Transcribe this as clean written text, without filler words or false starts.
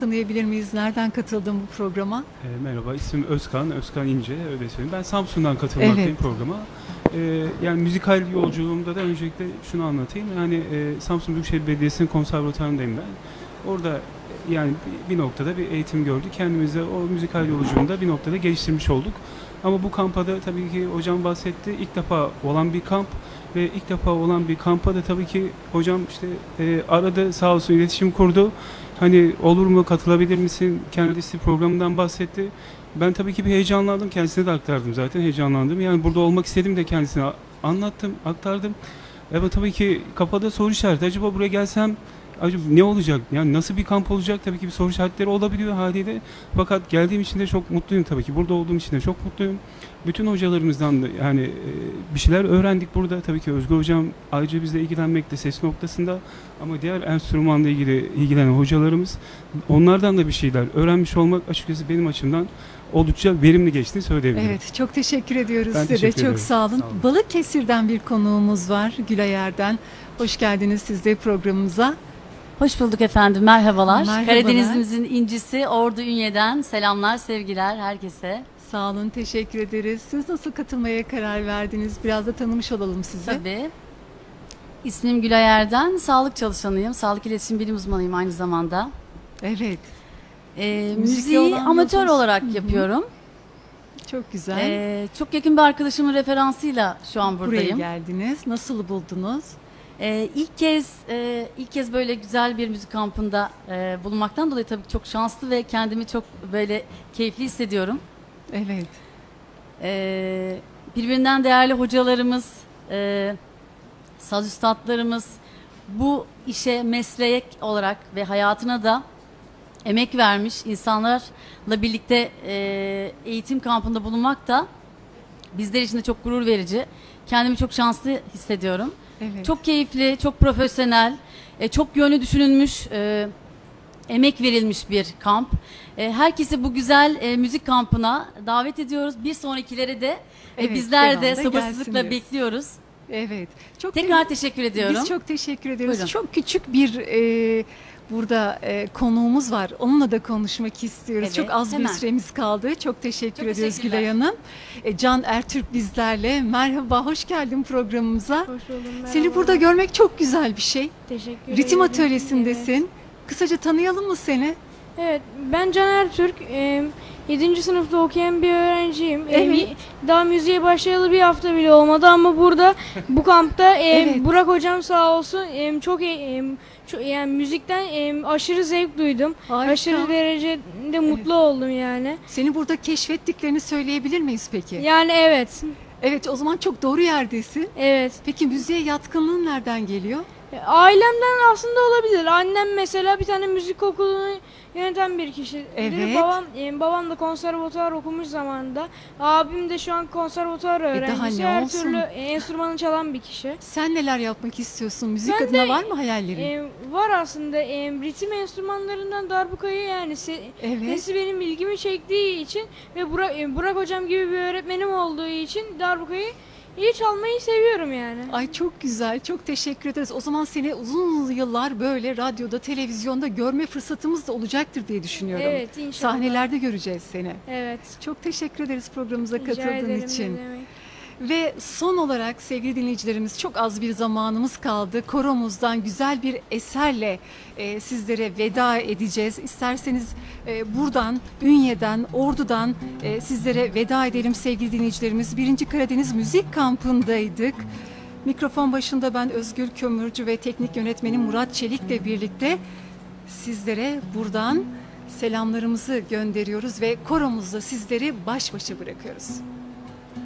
Tanıyabilir miyiz? Nereden katıldın bu programa? Merhaba, ismim Özkan İnce, öyle söyleyeyim. Ben Samsun'dan katılmaktayım Evet. programa. Yani müzikal yolculuğumda da öncelikle şunu anlatayım. Yani Samsun Büyükşehir Belediyesi'nin konservatuarındayım ben. Orada yani bir noktada bir eğitim gördük. Kendimizi o müzikal yolculuğunda bir noktada geliştirmiş olduk. Ama bu kampa da tabii ki hocam bahsetti. İlk defa olan bir kamp ve ilk defa olan bir kampa da tabii ki hocam işte aradı, sağ olsun iletişim kurdu. Hani olur mu, katılabilir misin? Kendisi programından bahsetti. Ben tabii ki bir heyecanlandım. Kendisine de aktardım zaten. Heyecanlandım. Yani burada olmak istedim de kendisine anlattım, aktardım. Ama tabii ki kafada soru işareti. Acaba buraya gelsem acaba ne olacak? Yani nasıl bir kamp olacak? Tabii ki bir soru işaretleri olabiliyor haliyle. Fakat geldiğim için de çok mutluyum tabii ki. Burada olduğum için de çok mutluyum. Bütün hocalarımızdan da yani bir şeyler öğrendik burada. Tabii ki Özgür hocam ayrıca bizle ilgilenmekte ses noktasında, ama diğer enstrümanla ilgilenen hocalarımız, onlardan da bir şeyler öğrenmiş olmak açıkçası benim açımdan oldukça verimli geçtiğini söyleyebilirim. Evet, çok teşekkür ediyoruz Ben size de. teşekkür Çok ederim. sağ olun. Sağ olun. Balıkesir'den bir konuğumuz var, Gülay Erden. Hoş geldiniz siz de programımıza. Hoş bulduk efendim, merhabalar. Merhabalar. Karadenizimizin incisi Ordu Ünye'den selamlar, sevgiler herkese. Sağ olun, teşekkür ederiz. Siz nasıl katılmaya karar verdiniz? Biraz da tanımış olalım sizi. Tabii. İsmim Gülay Erden, sağlık çalışanıyım. Sağlık iletişim bilim uzmanıyım aynı zamanda. Evet, Müziği olan amatör yolunuz. olarak Hı hı. yapıyorum. çok güzel. Çok yakın bir arkadaşımın referansıyla şu an Buraya buradayım. geldiniz. Nasıl buldunuz? İlk kez böyle güzel bir müzik kampında bulunmaktan dolayı tabii çok şanslı ve kendimi çok böyle keyifli hissediyorum. Evet, Birbirinden değerli hocalarımız, saz üstadlarımız bu işe meslek olarak ve hayatına da emek vermiş insanlarla birlikte eğitim kampında bulunmak da bizler için de çok gurur verici. Kendimi çok şanslı hissediyorum. evet. Çok keyifli, çok profesyonel, çok yönlü düşünülmüş, emek verilmiş bir kamp. Herkesi bu güzel müzik kampına davet ediyoruz. Bir sonrakilere de Evet, bizler de devamda sabırsızlıkla gelsin diyoruz. bekliyoruz. Evet. Çok Tekrar teşekkür ediyorum. Biz çok teşekkür ediyoruz. Buyurun. Çok küçük bir burada konuğumuz var. Onunla da konuşmak istiyoruz. Evet, çok az bir hemen. süremiz kaldı. Çok teşekkür Çok ediyoruz teşekkürler. Gülay Hanım. Can Ertürk bizlerle. Merhaba, hoş geldin programımıza. Hoş buldum. Seni merhaba. burada görmek çok güzel bir şey. Teşekkür ederim. Ritim atölyesindesin. Kısaca tanıyalım mı seni? Evet, ben Can Ertürk. 7. sınıfta okuyan bir öğrenciyim. Evet. Daha müziğe başlayalı bir hafta bile olmadı ama burada bu kampta Evet. Burak hocam sağ olsun yani müzikten aşırı zevk duydum. Harika. Aşırı derecede mutlu oldum yani. Seni burada keşfettiklerini söyleyebilir miyiz peki? Yani evet. Evet, o zaman çok doğru yerdesin. Evet. Peki müziğe yatkınlığın nereden geliyor? Ailemden aslında olabilir. Annem mesela bir tane müzik okulunu yöneten bir kişi. Evet. Babam da konservatuvar okumuş zamanında. Abim de şu an konservatuvar öğrencisi. ne Her olsun? türlü enstrümanı çalan bir kişi. Sen neler yapmak istiyorsun? Müzik Ben adına de, var mı hayallerin? Var aslında ritim enstrümanlarından darbukayı yani Evet. sesi benim ilgimi çektiği için ve Burak hocam gibi bir öğretmenim olduğu için darbukayı iyi çalmayı seviyorum yani. Ay çok güzel, çok teşekkür ederiz. O zaman seni uzun yıllar böyle radyoda, televizyonda görme fırsatımız da olacaktır diye düşünüyorum. Evet, inşallah. Sahnelerde göreceğiz seni. Evet. Çok teşekkür ederiz programımıza Rica katıldığın ederim, için. ne demek. Ve son olarak sevgili dinleyicilerimiz, çok az bir zamanımız kaldı. Koromuzdan güzel bir eserle sizlere veda edeceğiz. İsterseniz buradan, Ünye'den, Ordu'dan sizlere veda edelim sevgili dinleyicilerimiz. 1. Karadeniz Müzik Kampı'ndaydık. Mikrofon başında ben Özgür Kömürcü ve teknik yönetmenim Murat Çelik'le birlikte sizlere buradan selamlarımızı gönderiyoruz ve koromuzla sizleri baş başa bırakıyoruz.